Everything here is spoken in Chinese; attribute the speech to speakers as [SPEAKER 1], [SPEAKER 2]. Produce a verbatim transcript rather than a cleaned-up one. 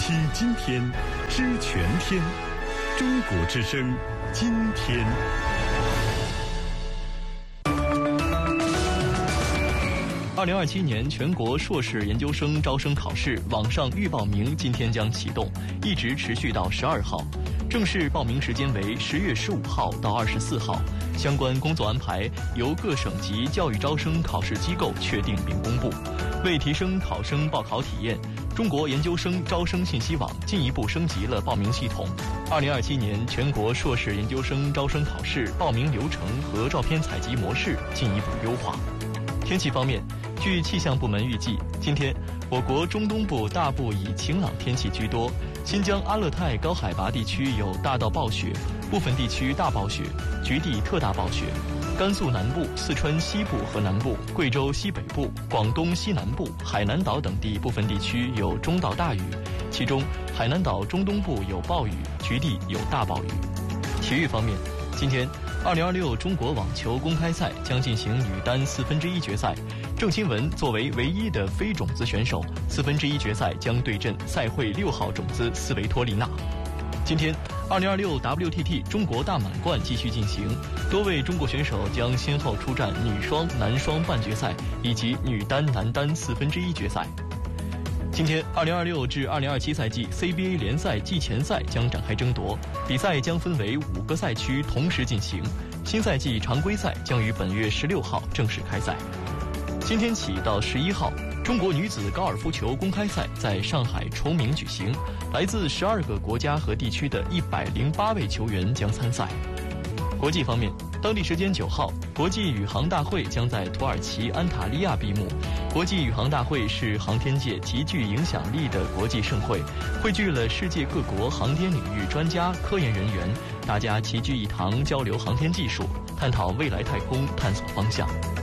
[SPEAKER 1] 听今天，知全天。中国之声，今天。
[SPEAKER 2] 二零二七年全国硕士研究生招生考试网上预报名今天将启动，一直持续到十二号。正式报名时间为十月十五号到二十四号，相关工作安排由各省级教育招生考试机构确定并公布。为提升考生报考体验，中国研究生招生信息网进一步升级了报名系统。二零二七年全国硕士研究生招生考试报名流程和照片采集模式进一步优化。天气方面，据气象部门预计，今天我国中东部大部以晴朗天气居多，新疆阿勒泰高海拔地区有大到暴雪，部分地区大暴雪，局地特大暴雪。甘肃南部、四川西部和南部、贵州西北部、广东西南部、海南岛等地部分地区有中到大雨，其中海南岛中东部有暴雨，局地有大暴雨。体育方面，今天二零二六中国网球公开赛将进行女单四分之一决赛，郑钦文作为唯一的非种子选手，四分之一决赛将对阵赛会六号种子斯维托利娜。今天二零二六 W T T 中国大满贯继续进行，多位中国选手将先后出战女双、男双半决赛以及女单、男单四分之一决赛。今天二零二六至二零二七赛季 C B A 联赛季前赛将展开争夺，比赛将分为五个赛区同时进行，新赛季常规赛将于本月十六号正式开赛。今天起到十一号，中国女子高尔夫球公开赛在上海崇明举行，来自十二个国家和地区的一百零八位球员将参赛。国际方面，当地时间九号，国际宇航大会将在土耳其安塔利亚闭幕。国际宇航大会是航天界极具影响力的国际盛会，汇聚了世界各国航天领域专家、科研人员，大家齐聚一堂，交流航天技术，探讨未来太空探索方向。